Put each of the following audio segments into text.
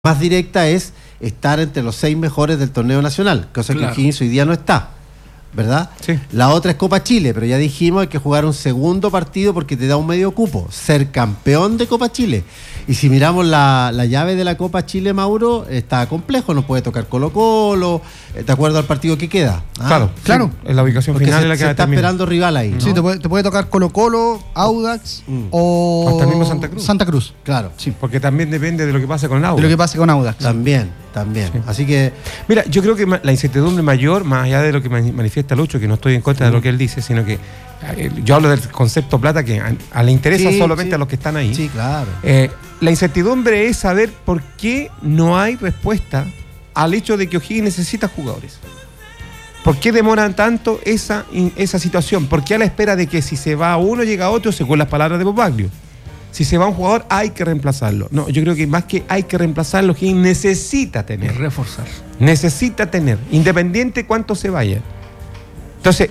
más directa es estar entre los 6 mejores del torneo nacional, cosa que O'Higgins hoy día no está, ¿verdad? Sí. La otra es Copa Chile, pero ya dijimos hay que jugar un segundo partido porque te da un medio cupo, ser campeón de Copa Chile. Y si miramos la llave de la Copa Chile, Mauro, está complejo, nos puede tocar Colo-Colo, de acuerdo al partido que queda. Claro, en la ubicación porque final se, es la que se está esperando rival ahí, ¿no? Sí, te puede tocar Colo-Colo, Audax o hasta el mismo Santa Cruz. Claro. Sí, porque también depende de lo que pase con Audax. De lo que pase con Audax. También. Sí. Así que... Mira, yo creo que la incertidumbre mayor, más allá de lo que manifiesta Lucho, que no estoy en contra de lo que él dice, sino que yo hablo del concepto plata que le interesa solamente a los que están ahí. Sí, claro. La incertidumbre es saber por qué no hay respuesta al hecho de que O'Higgins necesita jugadores. ¿Por qué demoran tanto esa situación? ¿Por qué a la espera de que si se va uno llega otro, según las palabras de Bobaglio? Si se va un jugador hay que reemplazarlo. No, yo creo que más que hay que reemplazarlo, O'Higgins necesita tener. Reforzar. Necesita tener, independiente cuánto se vaya. Entonces,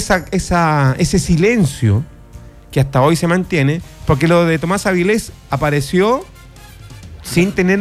ese silencio que hasta hoy se mantiene, porque lo de Tomás Avilés apareció sin tener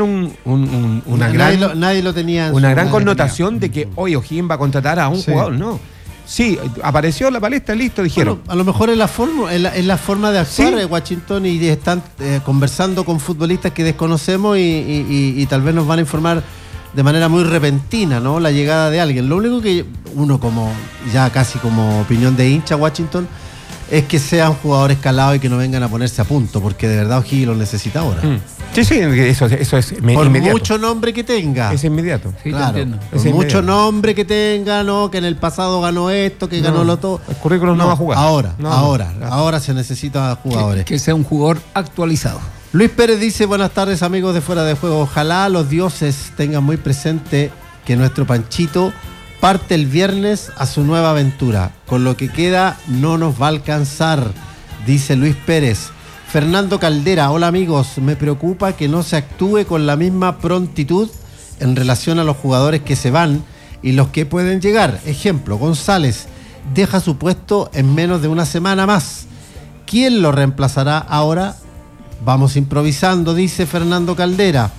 nadie lo tenía una gran connotación de que hoy O'Higgins va a contratar a un jugador, no. Sí, apareció en la palestra, listo, dijeron. Bueno, a lo mejor es la forma de actuar de Washington y están conversando con futbolistas que desconocemos y tal vez nos van a informar de manera muy repentina, ¿no? La llegada de alguien. Lo único que uno ya casi como opinión de hincha Washington es que sean jugadores calados y que no vengan a ponerse a punto, porque de verdad O'Higgins lo necesita ahora. Sí, eso es por inmediato. Mucho nombre que tenga. Es inmediato. Sí, claro, te entiendo. Por mucho nombre que tenga, ¿no? Que en el pasado ganó esto, que ganó lo otro. El currículum no va a jugar. Ahora se necesita jugadores. Que sea un jugador actualizado. Luis Pérez dice: buenas tardes, amigos de Fuera de Juego. Ojalá los dioses tengan muy presente que nuestro Panchito parte el viernes a su nueva aventura. Con lo que queda no nos va a alcanzar, dice Luis Pérez. Fernando Caldera: hola amigos, me preocupa que no se actúe con la misma prontitud en relación a los jugadores que se van y los que pueden llegar. Ejemplo, González deja su puesto en menos de una semana más. ¿Quién lo reemplazará ahora? Vamos improvisando, dice Fernando Caldera.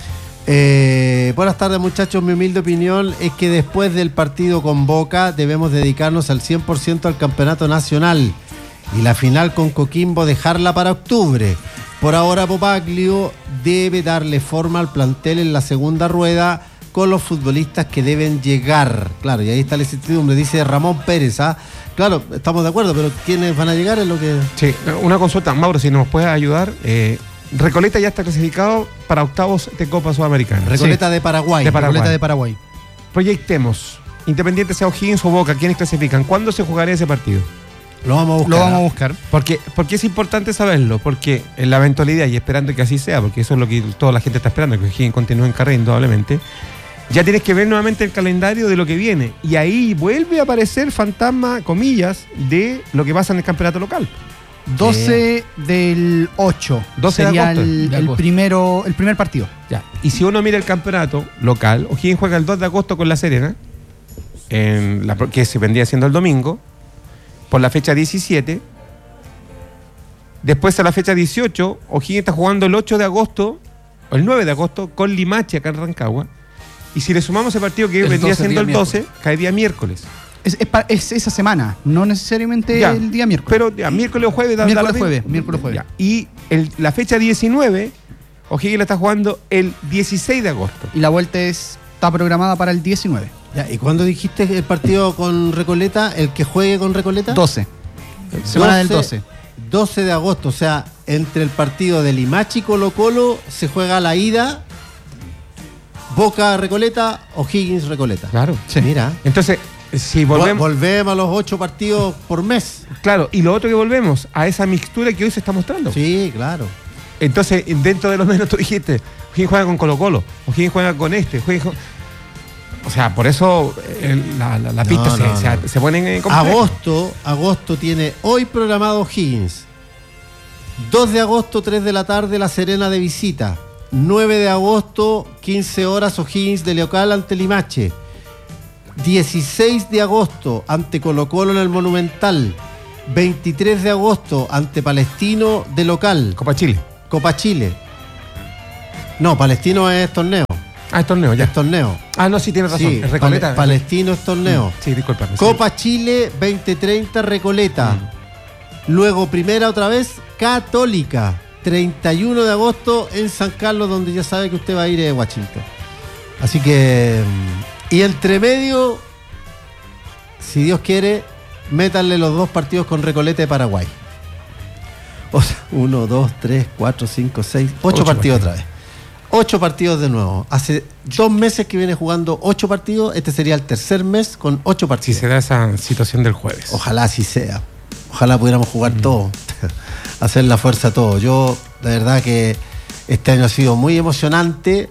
Buenas tardes, muchachos. Mi humilde opinión es que después del partido con Boca debemos dedicarnos al 100% al campeonato nacional y la final con Coquimbo dejarla para octubre. Por ahora Bobaglio debe darle forma al plantel en la segunda rueda con los futbolistas que deben llegar. Claro, y ahí está la incertidumbre, dice Ramón Pérez. Claro, estamos de acuerdo, pero ¿quiénes van a llegar? Es lo que... Sí, una consulta, Mauro, si nos puedes ayudar. Recoleta ya está clasificado para octavos de Copa Sudamericana. Recoleta de Paraguay. Recoleta de Paraguay. Proyectemos, independiente sea O'Higgins o Boca, ¿quiénes clasifican? ¿Cuándo se jugaría ese partido? Lo vamos a buscar. Porque es importante saberlo, porque en la eventualidad, y esperando que así sea, porque eso es lo que toda la gente está esperando, que O'Higgins continúe en carrera indudablemente, ya tienes que ver nuevamente el calendario de lo que viene. Y ahí vuelve a aparecer fantasma, comillas, de lo que pasa en el campeonato local. 12 del 8 12 sería de agosto. el primer partido. Ya. Y si uno mira el campeonato local, O'Higgins juega el 2 de agosto con La Serena, que se vendría siendo el domingo, por la fecha 17. Después a la fecha 18, O'Higgins está jugando el 8 de agosto, o el 9 de agosto, con Limache acá en Rancagua. Y si le sumamos ese partido que vendría siendo el 12, caería miércoles. Es esa semana, no necesariamente el día miércoles. Pero ya, miércoles o jueves. Miércoles jueves. Ya. Y la fecha 19, O'Higgins la está jugando el 16 de agosto. Y la vuelta está programada para el 19. Ya, ¿y cuándo dijiste el partido con Recoleta? ¿El que juegue con Recoleta? 12. Semana del 12. 12 de agosto, o sea, entre el partido de Limache y Colo-Colo se juega la ida. Boca Recoleta, O'Higgins Recoleta. Claro. Sí. Mira. Entonces, si volvemos a los 8 partidos por mes. Claro, y lo otro que volvemos a esa mixtura que hoy se está mostrando. Sí, claro. Entonces, dentro de lo menos tú dijiste, O'Higgins juega con Colo-Colo, O'Higgins juega con o sea, por eso la pista se pone en compleja. Agosto tiene hoy programado O'Higgins. 2 de agosto, 3 de la tarde, La Serena de visita. 9 de agosto, 15 horas, O'Higgins de local ante Limache. 16 de agosto, ante Colo-Colo en el Monumental. 23 de agosto, ante Palestino de local. Copa Chile. No, Palestino es torneo. Ah, es torneo, ya. Es torneo. Ah, no, sí, tienes razón. Sí, es Recoleta. Palestino es torneo. Sí, discúlpame. Copa Chile 2030 Recoleta. Luego primera otra vez Católica. 31 de agosto en San Carlos, donde ya sabe que usted va a ir a Washington. Así que... Y entre medio, si Dios quiere, métanle los 2 partidos con Recoleta de Paraguay. O sea, 1, 2, 3, 4, 5, 6, 8 partidos otra vez. 8 partidos de nuevo. Hace 2 meses que viene jugando 8 partidos. Este sería el tercer mes con 8 partidos. Si se da esa situación del jueves. Ojalá así sea. Ojalá pudiéramos jugar todo. Hacer la fuerza todo. Yo, de verdad que este año ha sido muy emocionante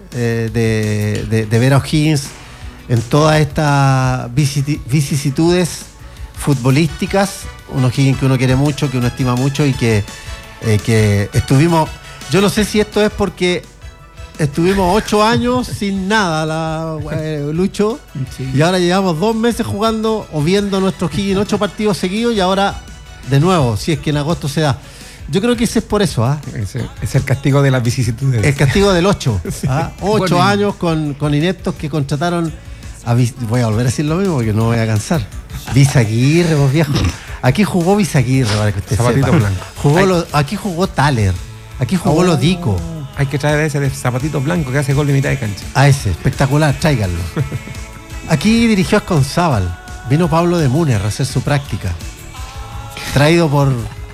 de ver a O'Higgins en todas estas vicisitudes futbolísticas. Un O'Higgins que uno quiere mucho, que uno estima mucho y que estuvimos... Yo no sé si esto es porque estuvimos 8 años sin nada, Lucho, sí. Y ahora llevamos 2 meses jugando o viendo nuestro O'Higgins 8 partidos seguidos y ahora de nuevo, si es que en agosto se da. Yo creo que ese es por eso, ¿ah? Es el castigo de las vicisitudes. El castigo del 8. Sí. 8 años con ineptos que contrataron voy a volver a decir lo mismo porque no voy a cansar. Vizaguirre, vos viejo. Aquí jugó Vizaguirre, para que usted Zapatito sepa. Blanco. Aquí jugó Thaler. Aquí jugó Lodico. Hay que traer a ese de Zapatito Blanco que hace gol de mitad de cancha. A ese, espectacular, tráiganlo. Aquí dirigió a Esconzábal. Vino Pablo de Múnez a hacer su práctica. Traído por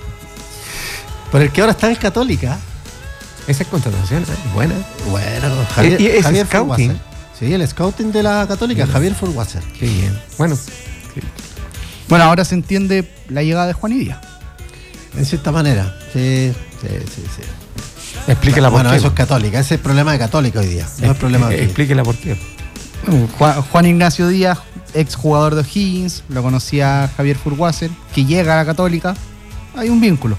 el que ahora está en Católica. Esa es contratación, buena. Bueno, Javier scouting. Forwasser. Sí, el scouting de la Católica, Javier Forwasser. Qué bien. Bueno. Bueno, ahora se entiende la llegada de Juan y Díaz. En cierta manera. Sí. Explíquela por qué. Bueno, eso es Católica. Ese es el problema de Católica hoy día. No es problema de explíquela por qué. Juan Ignacio Díaz, ex jugador de O'Higgins, lo conocía Javier Forwasser, que llega a la Católica. Hay un vínculo.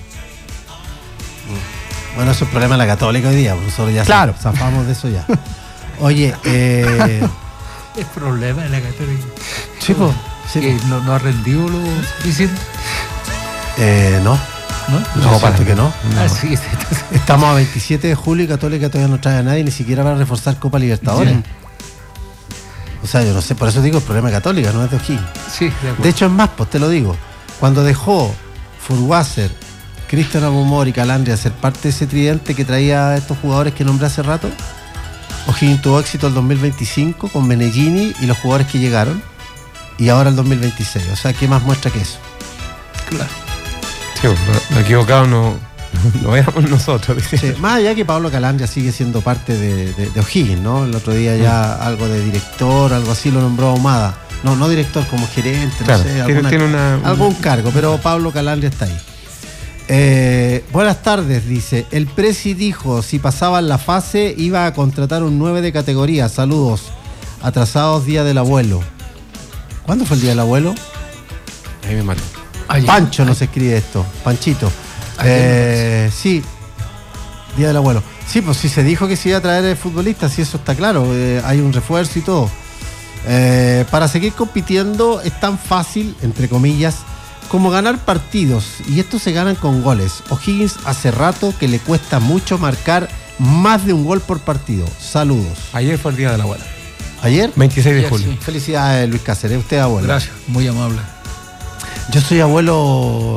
Bueno, eso es el problema de la Católica hoy día. Nosotros ya zafamos de eso ya. Oye, el problema de la Católica. Sí, pues. Que no ha rendido lo suficiente. No, para que no. Sí. Estamos a 27 de julio y Católica todavía no trae a nadie, ni siquiera para reforzar Copa Libertadores. Sí. O sea, yo no sé, por eso digo el problema de Católica, no es de O'Higgins. Sí, de hecho, es más, pues te lo digo. Cuando dejó Forwasser, Cristian Abumor y Calandria ser parte de ese tridente que traía a estos jugadores que nombré hace rato, O'Higgins tuvo éxito el 2025 con Menegini y los jugadores que llegaron, y ahora el 2026. O sea, ¿qué más muestra que eso? Claro. Sí, lo equivocado no éramos nosotros. Sí, más allá que Pablo Calandria sigue siendo parte de O'Higgins, ¿no? El otro día ya algo de director, algo así lo nombró Ahumada. No director, como gerente, claro, no sé, tiene algún cargo, pero Pablo Calandria está ahí. Buenas tardes, dice. El Presi dijo, si pasaban la fase, iba a contratar un 9 de categoría. Saludos. Atrasados, día del abuelo. ¿Cuándo fue el día del abuelo? Ahí me mató. Pancho nos escribe esto. Panchito. Sí, día del abuelo. Sí, pues si se dijo que se iba a traer futbolistas, sí, eso está claro. Hay un refuerzo y todo. Para seguir compitiendo es tan fácil, entre comillas, como ganar partidos, y estos se ganan con goles. O'Higgins hace rato que le cuesta mucho marcar más de un gol por partido. Saludos. Ayer fue el día de la abuela. ¿Ayer? 26 de julio. Sí. Felicidades, Luis Cáceres. Usted es abuelo. Gracias, muy amable. Yo soy abuelo,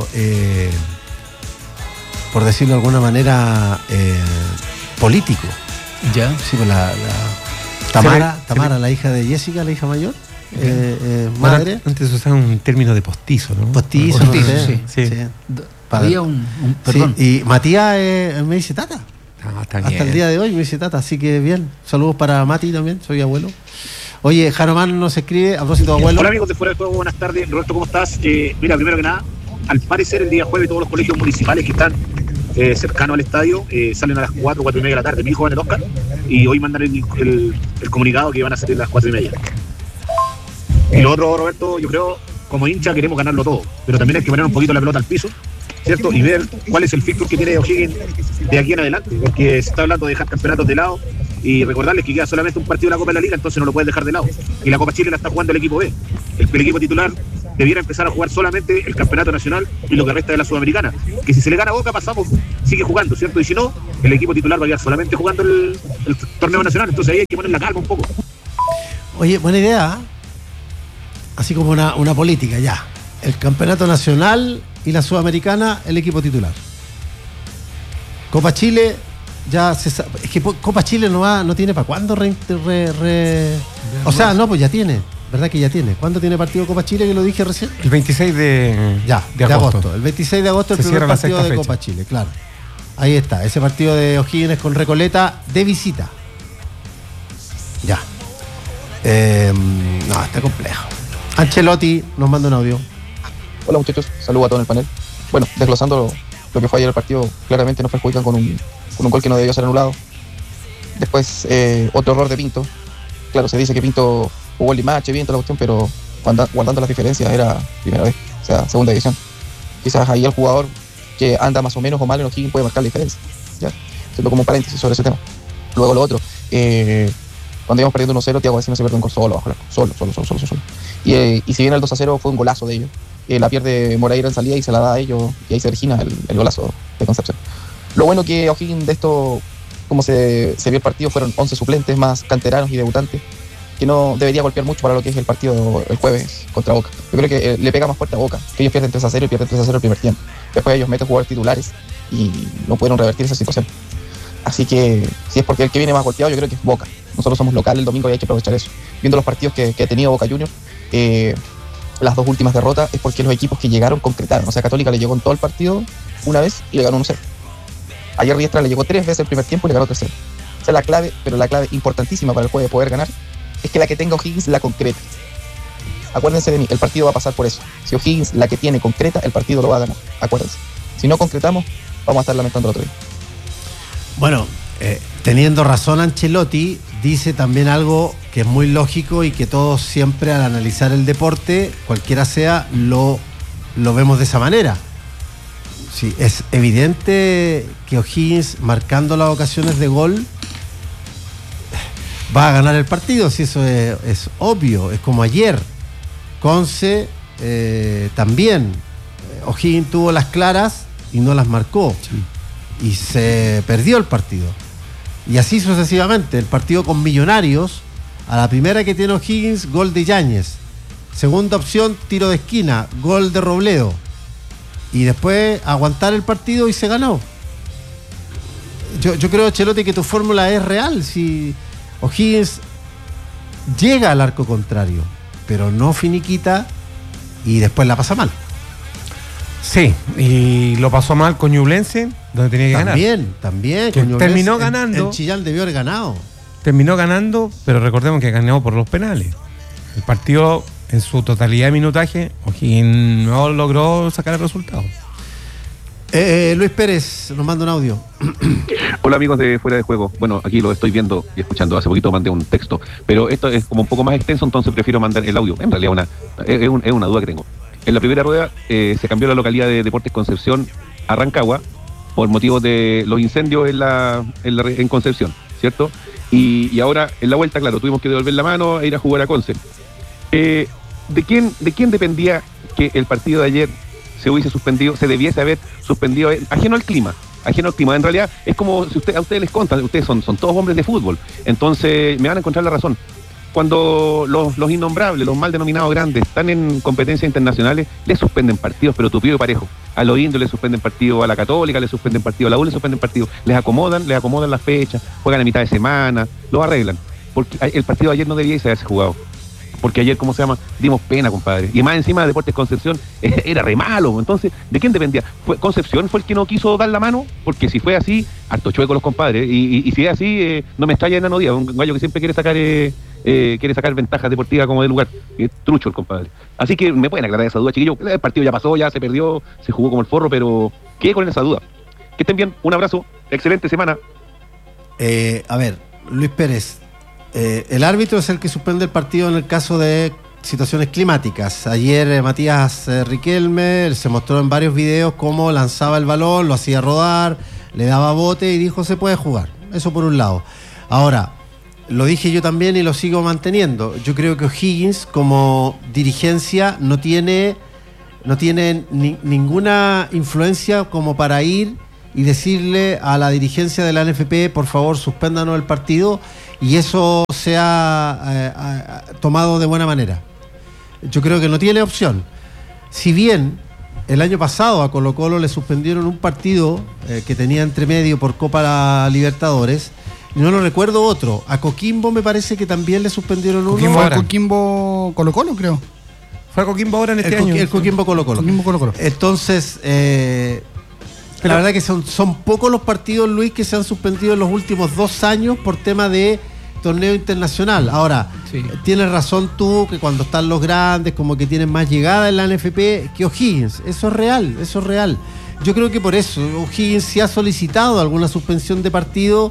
por decirlo de alguna manera, político. ¿Ya? Sí, pues Tamara, la hija de Jessica, la hija mayor. Madre. Antes usaban un término de postizo, ¿no? Postizo, no sé. Sí. Había perdón. Sí, y Matías me dice tata. Hasta el día de hoy me dice tata, así que bien. Saludos para Mati también, soy abuelo. Oye, Jaromán nos escribe, a propósito de abuelo. Hola amigos de Fuera del Juego, buenas tardes. Roberto, ¿cómo estás? Mira, primero que nada, al parecer el día jueves todos los colegios municipales que están cercanos al estadio salen a las 4:30 de la tarde. Mi hijo va en el Oscar y hoy mandan el comunicado que van a salir a las 4:30. Y lo otro, Roberto, yo creo, como hincha queremos ganarlo todo, pero también hay que poner un poquito la pelota al piso, ¿cierto? Y ver cuál es el fixture que tiene O'Higgins de aquí en adelante, porque se está hablando de dejar campeonatos de lado y recordarles que queda solamente un partido de la Copa de la Liga, entonces no lo puedes dejar de lado. Y la Copa Chile la está jugando el equipo B. El equipo titular debiera empezar a jugar solamente el campeonato nacional y lo que resta de la Sudamericana. Que si se le gana a Boca, pasamos, sigue jugando, ¿cierto? Y si no, el equipo titular va a quedar solamente jugando el torneo nacional. Entonces ahí hay que poner la calma un poco. Oye, buena idea, ¿eh? Así como una política, ya. El campeonato nacional y la Sudamericana, el equipo titular. Copa Chile, ya se sabe. Es que Copa Chile no tiene para cuándo o sea, no, pues ya tiene. ¿Verdad que ya tiene? ¿Cuándo tiene partido Copa Chile, que lo dije recién? El 26 de agosto. El 26 de agosto el primer partido de Copa Chile, claro. Ahí está, ese partido de O'Higgins con Recoleta de visita. Ya. No, está complejo. Ancelotti nos manda un audio. Hola muchachos, saludos a todo en el panel. Bueno, desglosando lo que fue ayer el partido, claramente nos perjudican con un gol que no debió ser anulado. Después, otro error de Pinto. Claro, se dice que Pinto jugó el Limache, bien toda la cuestión, pero guardando las diferencias era primera vez, o sea, segunda división. Quizás ahí el jugador que anda más o menos o mal en O'Higgins puede marcar la diferencia. ¿Ya? Siendo como un paréntesis sobre ese tema. Luego lo otro, cuando íbamos perdiendo 1-0, Thiago Vecino se pierde un gol solo. Y si bien el 2-0 fue un golazo de ellos, la pierde Moreira en salida y se la da a ellos, y ahí se origina el golazo de Concepción. Lo bueno que O'Higgins de esto, como se vio el partido, fueron 11 suplentes más canteranos y debutantes, que no debería golpear mucho para lo que es el partido el jueves contra Boca. Yo creo que le pega más fuerte a Boca, que ellos pierden 3-0 y pierden 3-0 el primer tiempo. Después ellos meten jugadores titulares y no pudieron revertir esa situación. Así que, si es porque el que viene más golpeado, yo creo que es Boca. Nosotros somos local el domingo y hay que aprovechar eso. Viendo los partidos que ha tenido Boca Juniors, las dos últimas derrotas es porque los equipos que llegaron concretaron. O sea, Católica le llegó en todo el partido una vez y le ganó 1-0. Ayer Riestra le llegó 3 veces el primer tiempo y le ganó 3-0. Esa es la clave, pero la clave importantísima para el juego de poder ganar es que la que tenga O'Higgins la concreta. Acuérdense de mí, el partido va a pasar por eso. Si O'Higgins la que tiene concreta, el partido lo va a ganar. Acuérdense. Si no concretamos, vamos a estar lamentando el otro día. Bueno, teniendo razón Ancelotti, dice también algo que es muy lógico y que todos siempre al analizar el deporte, cualquiera sea, lo vemos de esa manera. Sí, es evidente que O'Higgins, marcando las ocasiones de gol, va a ganar el partido, si eso es obvio. Es como ayer, Conce también, O'Higgins tuvo las claras y no las marcó. Sí. Y se perdió el partido. Y así sucesivamente. El partido con Millonarios, a la primera que tiene O'Higgins, gol de Yáñez. Segunda opción, tiro de esquina, gol de Robledo. Y después aguantar el partido y se ganó. Yo creo, Chelote, que tu fórmula es real. Si O'Higgins llega al arco contrario, pero no finiquita y después la pasa mal. Sí, y lo pasó mal con Ñublense, donde tenía que ganar. También. Que terminó ganando. El Chillán debió haber ganado. Terminó ganando, pero recordemos que ganó por los penales. El partido, en su totalidad de minutaje, O'Higgins no logró sacar el resultado. Luis Pérez nos manda un audio. Hola amigos de Fuera de Juego. Bueno, aquí lo estoy viendo y escuchando. Hace poquito mandé un texto, pero esto es como un poco más extenso, entonces prefiero mandar el audio. En realidad es una duda que tengo. En la primera rueda se cambió la localidad de Deportes Concepción a Rancagua por motivos de los incendios en Concepción, ¿cierto? Y ahora en la vuelta, claro, tuvimos que devolver la mano e ir a jugar a Conce. ¿De quién dependía que el partido de ayer se hubiese suspendido, se debiese haber suspendido, ajeno al clima? En realidad es como si a ustedes les contan, ustedes son todos hombres de fútbol, entonces me van a encontrar la razón. Cuando los innombrables, los mal denominados grandes, están en competencias internacionales, les suspenden partidos, pero tupido y parejo. A los indios les suspenden partidos, a la Católica les suspenden partidos, a la U les suspenden partidos, les acomodan las fechas, juegan a mitad de semana, los arreglan. Porque el partido de ayer no debiese haberse jugado. Porque ayer, dimos pena, compadre. Y más encima de Deportes Concepción era re malo. Entonces, ¿de quién dependía? ¿Concepción fue el que no quiso dar la mano? Porque si fue así, harto chueco los compadres. Y si es así, no me estalla Enano Díaz, un gallo que siempre quiere sacar ventajas deportivas como de lugar. Es trucho el compadre. Así que me pueden aclarar esa duda, chiquillos. El partido ya pasó, ya se perdió, se jugó como el forro, pero quedé con esa duda. Que estén bien, un abrazo, excelente semana. A ver, Luis Pérez, el árbitro es el que suspende el partido en el caso de situaciones climáticas. Ayer Matías Riquelme se mostró en varios videos cómo lanzaba el balón, lo hacía rodar, le daba bote y dijo se puede jugar. Eso por un lado. Ahora, lo dije yo también y lo sigo manteniendo. Yo creo que O'Higgins como dirigencia no tiene ninguna influencia como para ir y decirle a la dirigencia de la NFP, por favor, suspéndanos el partido, y eso sea tomado de buena manera. Yo creo que no tiene opción. Si bien el año pasado a Colo-Colo le suspendieron un partido que tenía entre medio por Copa Libertadores, y no lo recuerdo otro. A Coquimbo me parece que también le suspendieron uno. Fue a Coquimbo Colo-Colo, creo. Fue a Coquimbo ahora en este año. El Coquimbo Colo-Colo. Entonces, la verdad que son pocos los partidos, Luis, que se han suspendido en los últimos 2 años por tema de torneo internacional. Ahora, Sí. Tienes razón tú que cuando están los grandes como que tienen más llegada en la NFP que O'Higgins. Eso es real. Yo creo que por eso O'Higgins sí ha solicitado alguna suspensión de partido.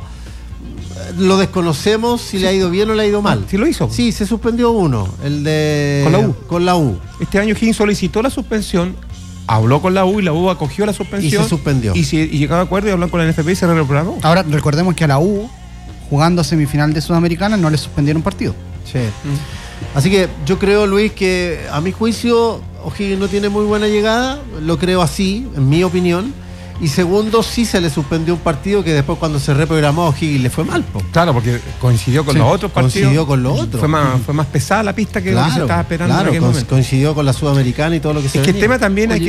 Lo desconocemos si le ha ido bien o le ha ido mal. ¿Sí lo hizo? Sí, se suspendió uno, el de... Con la U. Este año O'Higgins solicitó la suspensión, habló con la U y la U acogió la suspensión. Y se suspendió. Y llegaba a acuerdo y hablaron con la NFP y se reprogramó. Ahora, recordemos que a la U, jugando semifinal de Sudamericana, no le suspendieron partido. Sí. Así que yo creo, Luis, que a mi juicio O'Higgins no tiene muy buena llegada, lo creo así, en mi opinión. Y segundo, sí se le suspendió un partido que después cuando se reprogramó O'Higgins le fue mal. Claro, porque coincidió con los otros partidos. Coincidió con los otros. Fue más pesada la pista que lo que se estaba esperando en aquel momento. Coincidió con la Sudamericana y todo lo que se venía. Es que el tema también hay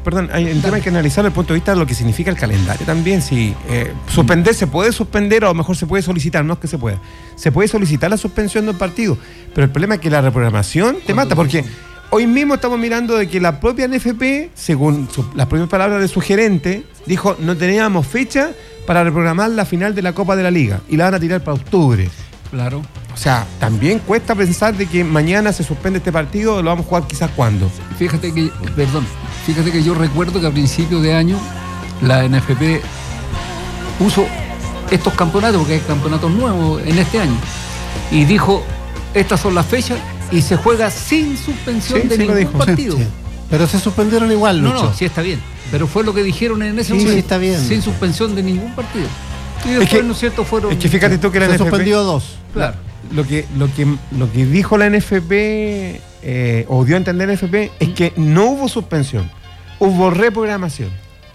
que analizar desde el punto de vista de lo que significa el calendario también. Si suspender, se puede suspender o a lo mejor se puede solicitar, no es que se pueda. Se puede solicitar la suspensión del partido, pero el problema es que la reprogramación te mata, porque hoy mismo estamos mirando de que la propia NFP, según las propias palabras de su gerente, dijo no teníamos fecha para reprogramar la final de la Copa de la Liga y la van a tirar para octubre. Claro. O sea, también cuesta pensar de que mañana se suspende este partido, lo vamos a jugar quizás cuándo. Fíjate que yo recuerdo que a principios de año la NFP puso estos campeonatos, porque hay campeonatos nuevos en este año, y dijo, estas son las fechas, y se juega sin suspensión de ningún partido. Sí. Pero se suspendieron igual, Lucho. No, sí está bien. Pero fue lo que dijeron en ese momento. Sí, está bien. Sin suspensión de ningún partido. Y después, ¿no es cierto? Fueron... Es que fíjate tú que la se NFP... suspendió 2. Claro. Lo que dijo la NFP, o dio a entender la NFP, es que no hubo suspensión, hubo reprogramación.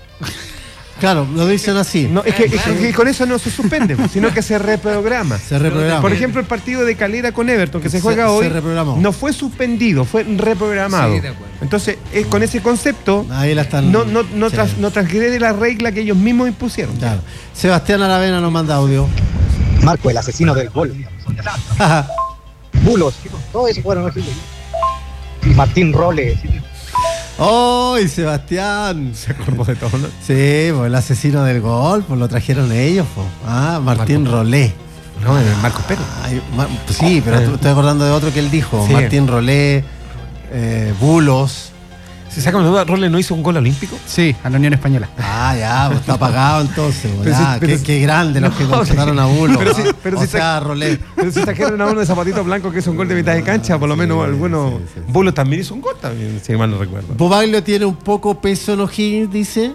Claro, lo dicen así. No, es que con eso no se suspende, sino que se reprograma. Se reprograma. Por ejemplo, el partido de Calera con Everton, que se juega hoy, no fue suspendido, fue reprogramado. Sí, de acuerdo. Entonces, con ese concepto, ahí la están, no transgrede la regla que ellos mismos impusieron. Claro. Sebastián Aravena nos manda audio. Marco, el asesino del gol. Bulos, todo eso fueron aquí. Martín Rolle. ¡Ay, Sebastián! Se acordó de todo, ¿no? Sí, pues el asesino del gol, pues lo trajeron ellos, pues. Martín Rolé. No, Marcos Pérez. Sí, pero estoy acordando de otro que él dijo. Sí. Martín Rolé, Bulos. ¿Se saca una duda? ¿Rolle no hizo un gol olímpico? Sí, a la Unión Española. Ya, pues está apagado entonces. Qué grande los que contrataron a Bulos. Rolé. Pero si trajeron a uno de zapatitos blancos que hizo un gol de mitad de cancha, por lo menos algunos. Sí. Bulos también hizo un gol también, si mal no recuerdo. Bobaglio tiene un poco peso en O'Higgins, dice.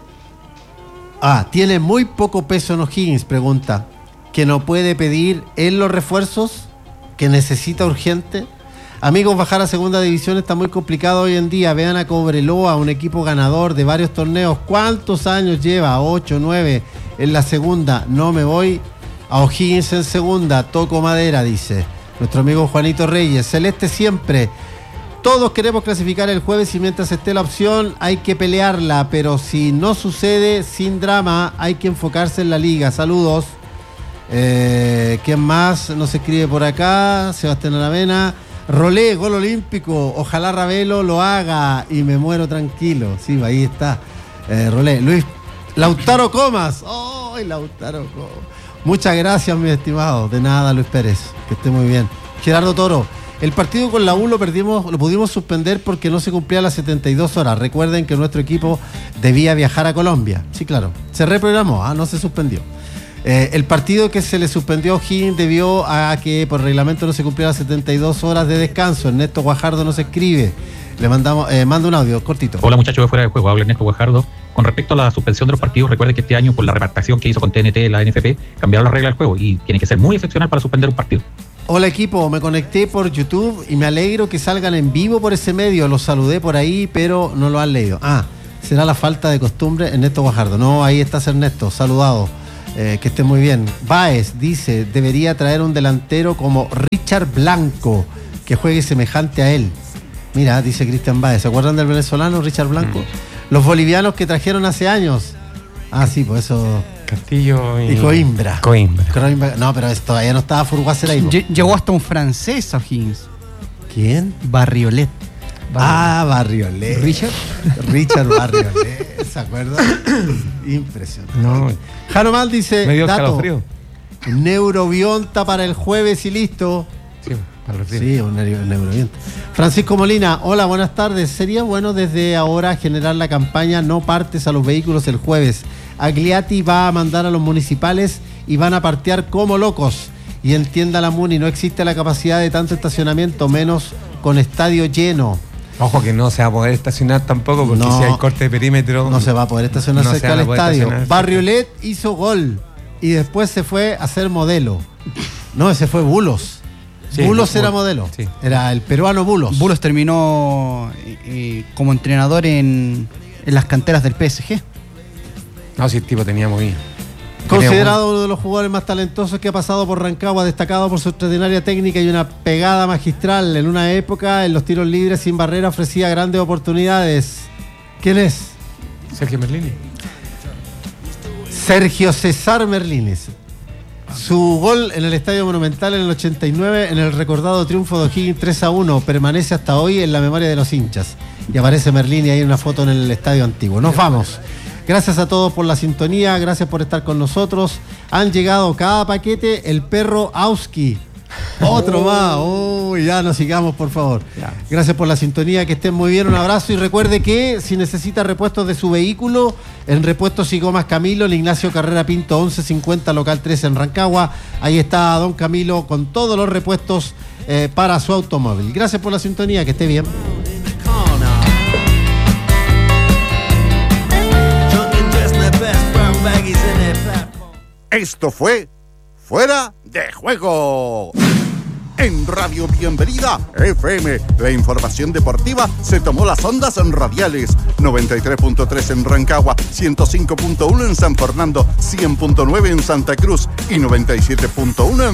Tiene muy poco peso en O'Higgins, pregunta. ¿Que no puede pedir él los refuerzos que necesita urgente? Amigos, bajar a segunda división está muy complicado hoy en día. Vean a Cobreloa, un equipo ganador de varios torneos. ¿Cuántos años lleva? 8, 9 en la segunda. No me voy a O'Higgins en segunda. Toco madera, dice nuestro amigo Juanito Reyes. Celeste siempre. Todos queremos clasificar el jueves y mientras esté la opción hay que pelearla. Pero si no sucede, sin drama, hay que enfocarse en la liga. Saludos. ¿Quién más nos escribe por acá? Sebastián Aravena. Rolé, gol olímpico, ojalá Ravelo lo haga y me muero tranquilo. Sí, ahí está. Rolé. Luis Lautaro Comas. ¡Ay, Lautaro Comas! Muchas gracias, mi estimado. De nada, Luis Pérez. Que esté muy bien. Gerardo Toro. El partido con la U lo pudimos suspender porque no se cumplían las 72 horas. Recuerden que nuestro equipo debía viajar a Colombia. Sí, claro. Se reprogramó, no se suspendió. El partido que se le suspendió a O'Higgins debió a que por reglamento no se cumplieran las 72 horas de descanso. Ernesto Guajardo nos escribe. Le manda un audio cortito. Hola muchachos de Fuera de Juego, habla Ernesto Guajardo. Con respecto a la suspensión de los partidos, recuerde que este año por la repartición que hizo con TNT la NFP cambiaron las reglas del juego y tiene que ser muy excepcional para suspender un partido. Hola equipo, me conecté por YouTube y me alegro que salgan en vivo por ese medio. Los saludé por ahí, pero no lo han leído. Será la falta de costumbre. Ernesto Guajardo. No, ahí estás Ernesto, saludado. Que esté muy bien. Baez dice, debería traer un delantero como Richard Blanco, que juegue semejante a él. Mira, dice Cristian Baez, ¿se acuerdan del venezolano Richard Blanco? Los bolivianos que trajeron hace años. Sí, pues eso... Castillo y Coimbra. Coimbra. No, pero todavía no estaba Furguaser ahí. Llegó hasta un francés a O'Higgins. ¿Quién? Barriolet. Barriolet. ¿Richard Barriolet, ¿se acuerda? Impresionante. No. Janomal dice, me dio dato, escalofrío. Neurobionta para el jueves y listo. Sí, un neurobionta. Francisco Molina, hola, buenas tardes. Sería bueno desde ahora generar la campaña No partes a los vehículos el jueves. Agliati va a mandar a los municipales y van a partear como locos. Y entienda la MUNI, no existe la capacidad de tanto estacionamiento, menos con estadio lleno. Ojo que no se va a poder estacionar tampoco, porque si hay corte de perímetro... No se va a poder estacionar cerca del estadio. Barriolet hizo gol y después se fue a hacer modelo. No, ese fue Bulos. Sí, Bulos era modelo. Sí. Era el peruano Bulos. Bulos terminó como entrenador en las canteras del PSG. No, si el tipo tenía muy... Considerado uno de los jugadores más talentosos que ha pasado por Rancagua, destacado por su extraordinaria técnica y una pegada magistral. En una época, en los tiros libres sin barrera, ofrecía grandes oportunidades. ¿Quién es? Sergio Merlini. Sergio César Merlines. Su gol en el Estadio Monumental en el 89, en el recordado triunfo de O'Higgins 3-1, permanece hasta hoy en la memoria de los hinchas. Y aparece Merlini ahí en una foto en el estadio antiguo. Nos vamos. Gracias a todos por la sintonía, gracias por estar con nosotros. Han llegado cada paquete el perro Auski. Otro más. Ya no sigamos, por favor. Gracias por la sintonía, que estén muy bien, un abrazo. Y recuerde que si necesita repuestos de su vehículo, en Repuestos y Gomas Camilo, en Ignacio Carrera Pinto 1150, local 3 en Rancagua. Ahí está don Camilo con todos los repuestos para su automóvil. Gracias por la sintonía, que esté bien. Esto fue Fuera de Juego. En Radio Bienvenida FM, la información deportiva se tomó las ondas radiales. 93.3 en Rancagua, 105.1 en San Fernando, 100.9 en Santa Cruz y 97.1 en